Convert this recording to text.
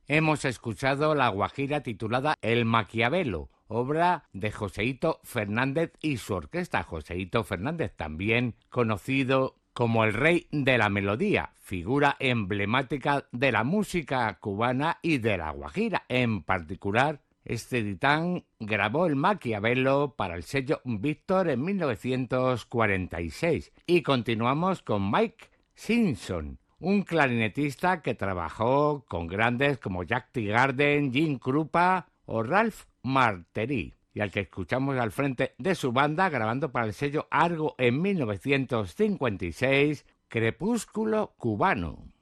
Hemos escuchado la guajira titulada El Maquiavelo, obra de Joseito Fernández y su orquesta. Joseito Fernández, también conocido como el rey de la melodía, figura emblemática de la música cubana y de la guajira. En particular, este titán grabó el Maquiavelo para el sello Víctor en 1946. Y continuamos con Mike Simpson, un clarinetista que trabajó con grandes como Jack Teagarden, Jim Krupa o Ralph Martery, y al que escuchamos al frente de su banda grabando para el sello Argo en 1956, Crepúsculo Cubano.